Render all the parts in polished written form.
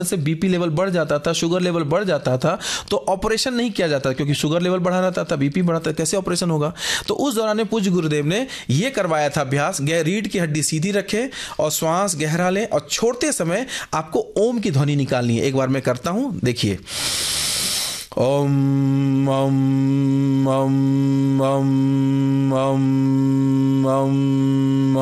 से BP level बढ़ जाता था, शुगर लेवल बढ़ जाता था, तो ऑपरेशन नहीं किया जाता क्योंकि शुगर लेवल बढ़ा रहता था, बीपी बढ़ा था, कैसे ऑपरेशन होगा। तो उस दौरान में पूज्य गुरुदेव ने यह करवाया था अभ्यास, रीढ़ की हड्डी सीधी रखें और श्वास गहरा लें और छोड़ते समय आपको ओम की ध्वनि निकालनी है। एक बार मैं करता हूं, देखिए, ओम ओम ओम ओम ओम ओम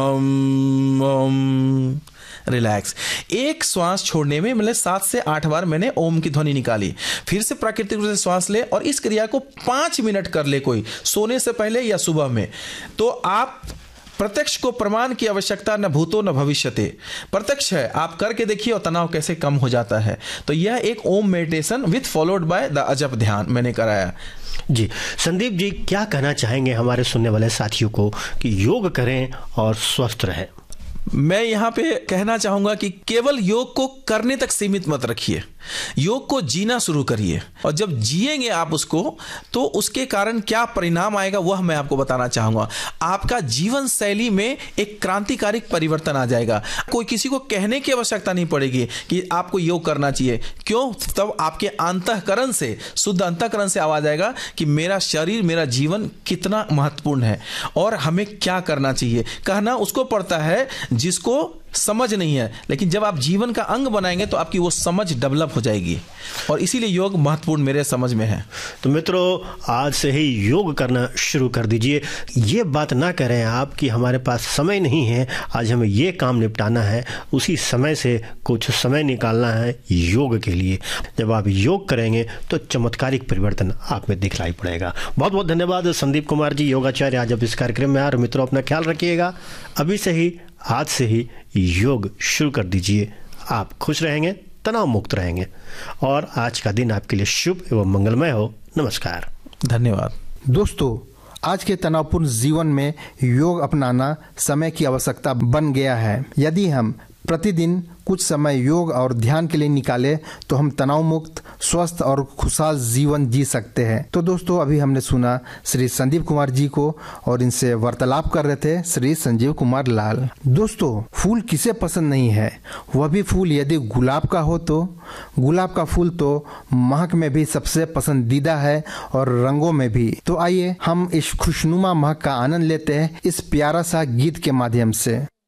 ओम ओम। रिलैक्स। एक श्वास छोड़ने में मतलब 7 से 8 बार मैंने ओम की ध्वनि निकाली। फिर से प्राकृतिक रूप से श्वास ले और इस क्रिया को 5 मिनट कर ले, कोई सोने से पहले या सुबह में। तो आप प्रत्यक्ष को प्रमाण की आवश्यकता न भूतो न भविष्यते, प्रत्यक्ष है, आप करके देखिए और तनाव कैसे कम हो जाता है। तो यह एक ओम meditation with followed by the अजप ध्यान मैंने कराया। जी संदीप जी, क्या कहना चाहेंगे हमारे सुनने वाले साथियों को कि योग करें और स्वस्थ रहें? मैं यहाँ पे कहना चाहूंगा कि केवल योग को करने तक सीमित मत रखिए, योग को जीना शुरू करिए। और जब जिएंगे आप उसको, तो उसके कारण क्या परिणाम आएगा वह मैं आपको बताना चाहूंगा। आपका जीवन शैली में एक क्रांतिकारी परिवर्तन आ जाएगा। कोई किसी को कहने की आवश्यकता नहीं पड़ेगी कि आपको योग करना चाहिए। क्यों? तब आपके अंतःकरण से, शुद्ध अंतःकरण से आवाज आएगा कि मेरा शरीर, मेरा जीवन कितना महत्वपूर्ण है और हमें क्या करना चाहिए। कहना उसको पड़ता है जिसको समझ नहीं है, लेकिन जब आप जीवन का अंग बनाएंगे तो आपकी वो समझ डेवलप हो जाएगी। और इसीलिए योग महत्वपूर्ण मेरे समझ में है। तो मित्रों, आज से ही योग करना शुरू कर दीजिए। ये बात ना करें आप कि हमारे पास समय नहीं है, आज हमें ये काम निपटाना है, उसी समय से कुछ समय निकालना है योग के लिए। जब आप योग करेंगे तो चमत्कारिक परिवर्तन आप में दिखलाई पड़ेगा। बहुत बहुत धन्यवाद संदीप कुमार जी, योगाचार्य, आज आप इस कार्यक्रम में आए। मित्रों, अपना ख्याल रखिएगा। अभी से ही, आज से ही योग शुरू कर दीजिए। आप खुश रहेंगे, तनाव मुक्त रहेंगे और आज का दिन आपके लिए शुभ एवं मंगलमय हो। नमस्कार। धन्यवाद। दोस्तों, आज के तनावपूर्ण जीवन में योग अपनाना समय की आवश्यकता बन गया है। यदि हम प्रतिदिन कुछ समय योग और ध्यान के लिए निकाले तो हम तनाव मुक्त, स्वस्थ और खुशहाल जीवन जी सकते हैं। तो दोस्तों, अभी हमने सुना श्री संदीप कुमार जी को और इनसे वार्तालाप कर रहे थे श्री संजीव कुमार लाल। दोस्तों, फूल किसे पसंद नहीं है, वह भी फूल यदि गुलाब का हो तो। गुलाब का फूल तो महक में भी सबसे पसंदीदा है और रंगों में भी। तो आइए हम इस खुशनुमा महक का आनंद लेते हैं इस प्यारा सा गीत के माध्यम से।